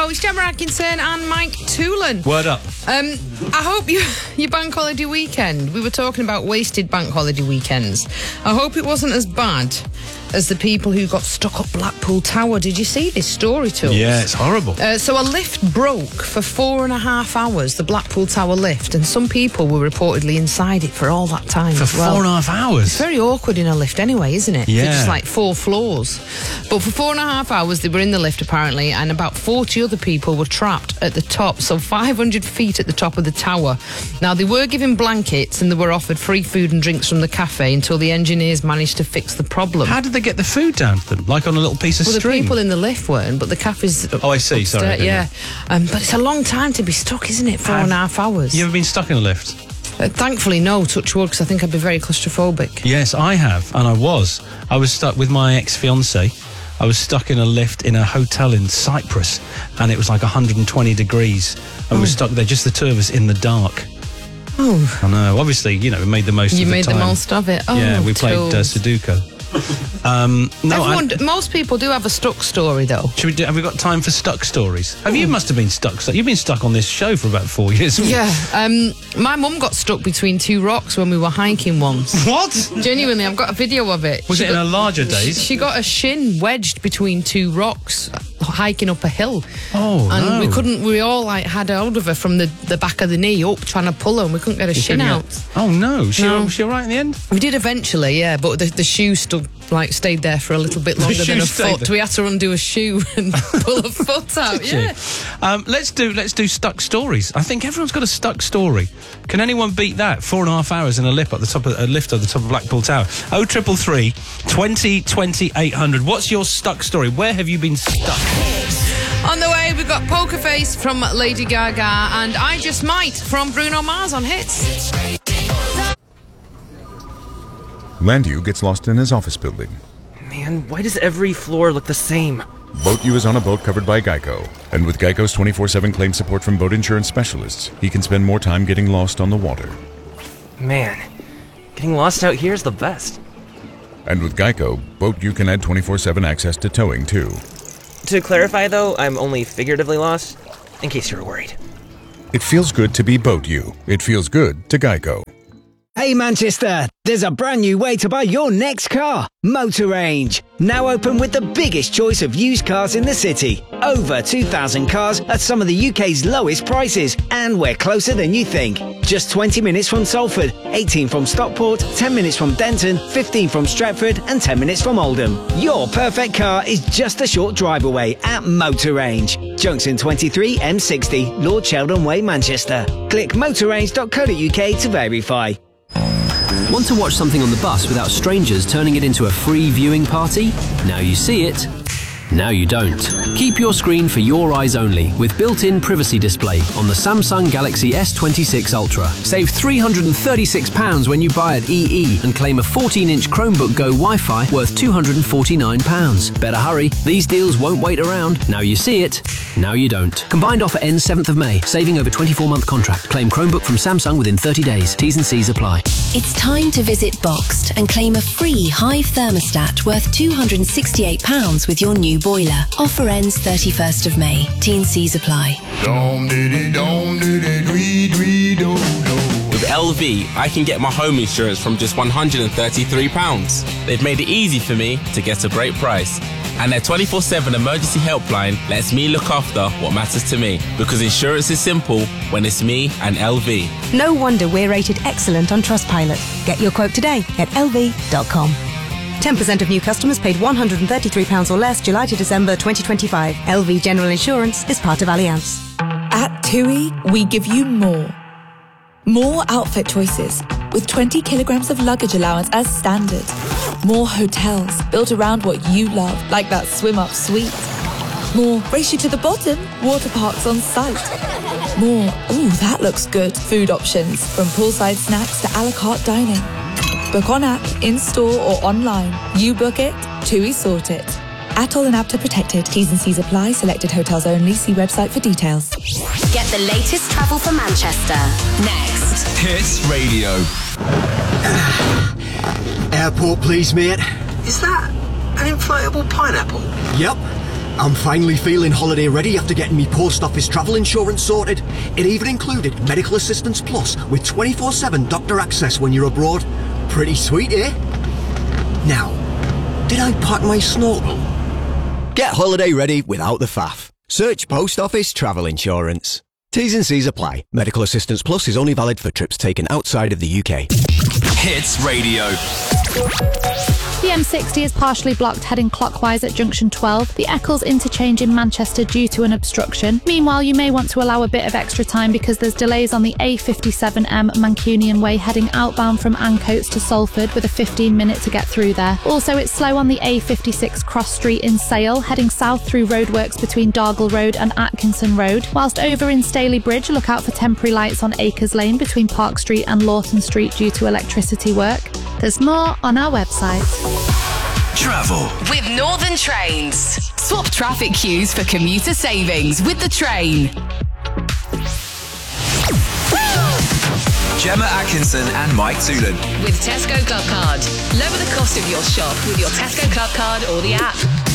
it's Gemma Atkinson and Mike Toolan. Word up. I hope your bank holiday weekend, we were talking about wasted bank holiday weekends. I hope it wasn't as bad as the people who got stuck up Blackpool Tower. Did you see this story, Tools? Yeah, it's horrible. So a lift broke for 4.5 hours, the Blackpool Tower lift, and some people were reportedly inside it for all that time. For 4.5 hours? It's very awkward in a lift anyway, isn't it? Yeah. For just like 4 floors. But for 4.5 hours, they were in the lift apparently, and about 40 other people were trapped at the top, so 500 feet at the top of the tower. Now, they were given blankets and they were offered free food and drinks from the cafe until the engineers managed to fix the problem. How did they get the food down to them? Like on a little piece of string? The people in the lift weren't, but the cafe's Oh, I see, upstairs, sorry. yeah. But it's a long time to be stuck, isn't it? 4.5 hours. You ever been stuck in a lift? Thankfully, no, touch wood, because I think I'd be very claustrophobic. Yes, I have, and I was stuck with my ex-fiancée. I was stuck in a lift in a hotel in Cyprus, and it was like 120 degrees, and we were stuck there, just the two of us in the dark. Oh. I know. Obviously, we made the most of the time. You made the most of it. Oh, yeah, we played Sudoku. Most people do have a stuck story, though. Have we got time for stuck stories? You must have been stuck. You've been stuck on this show for about 4 years. Yeah. My mum got stuck between 2 rocks when we were hiking once. What? Genuinely, I've got a video of it. Was it in her larger days? She got a shin wedged between 2 rocks hiking up a hill. Oh, and no. we couldn't. We all had hold of her from the back of the knee up, trying to pull her, and we couldn't get her shin out. Oh no! Was she all right in the end? We did eventually, yeah, but the shoe stayed there for a little bit longer than a foot. There. We had to undo a shoe and pull a foot out. Yeah. Let's do stuck stories. I think everyone's got a stuck story. Can anyone beat that? 4.5 hours in a lift at the top of Blackpool Tower. 0333 20 20 800. What's your stuck story? Where have you been stuck? On the way, we've got Poker Face from Lady Gaga and I Just Might from Bruno Mars on Hits. Landu gets lost in his office building. Man, why does every floor look the same? Boat U is on a boat covered by Geico. And with Geico's 24/7 claim support from boat insurance specialists, he can spend more time getting lost on the water. Man, getting lost out here is the best. And with Geico, Boat U can add 24/7 access to towing, too. To clarify, though, I'm only figuratively lost, in case you were worried. It feels good to be Boat U. It feels good to Geico. Hey Manchester, there's a brand new way to buy your next car. Motor Range. Now open with the biggest choice of used cars in the city. Over 2,000 cars at some of the UK's lowest prices. And we're closer than you think. Just 20 minutes from Salford, 18 from Stockport, 10 minutes from Denton, 15 from Stratford and 10 minutes from Oldham. Your perfect car is just a short drive away at Motor Range. Junction 23 M60, Lord Sheldon Way, Manchester. Click motorrange.co.uk to verify. Want to watch something on the bus without strangers turning it into a free viewing party? Now you see it. Now you don't. Keep your screen for your eyes only with built-in privacy display on the Samsung Galaxy S26 Ultra. Save £336 when you buy at EE and claim a 14-inch Chromebook Go Wi-Fi worth £249. Better hurry, these deals won't wait around. Now you see it, now you don't. Combined offer ends 7th of May, saving over 24-month contract. Claim Chromebook from Samsung within 30 days. T's and C's apply. It's time to visit Boxed and claim a free Hive thermostat worth £268 with your new boiler. Offer ends 31st of May. T&Cs apply. With LV, I can get my home insurance from just £133. They've made it easy for me to get a great price. And their 24/7 emergency helpline lets me look after what matters to me. Because insurance is simple when it's me and LV. No wonder we're rated excellent on Trustpilot. Get your quote today at lv.com. 10% of new customers paid £133 or less July to December 2025. LV General Insurance is part of Allianz. At TUI, we give you more. More outfit choices, with 20 kilograms of luggage allowance as standard. More hotels built around what you love, like that swim-up suite. More race you to the bottom, water parks on site. More, ooh, that looks good, food options, from poolside snacks to a la carte dining. Book on app, in-store or online. You book it, TUI sort it. Atoll and APTA protected. T's and C's apply. Selected hotels only. See website for details. Get the latest travel for Manchester. Next. Hits Radio. Airport, please, mate. Is that an inflatable pineapple? Yep. I'm finally feeling holiday ready after getting me post office travel insurance sorted. It even included Medical Assistance Plus with 24/7 doctor access when you're abroad. Pretty sweet, eh? Now, did I pack my snorkel? Get holiday ready without the faff. Search Post Office Travel Insurance. T's and C's apply. Medical Assistance Plus is only valid for trips taken outside of the UK. Hits Radio. The M60 is partially blocked heading clockwise at junction 12, the Eccles interchange in Manchester due to an obstruction. Meanwhile, you may want to allow a bit of extra time because there's delays on the A57M Mancunian Way heading outbound from Ancoats to Salford with a 15-minute to get through there. Also, it's slow on the A56 Cross Street in Sale, heading south through roadworks between Dargle Road and Atkinson Road. Whilst over in Staley Bridge, look out for temporary lights on Acres Lane between Park Street and Lawton Street due to electricity work. There's more on our website. Travel with Northern Trains. Swap traffic queues for commuter savings with the train. Gemma Atkinson and Mike Toolan. With Tesco Club Card. Lower the cost of your shop with your Tesco Club Card or the app.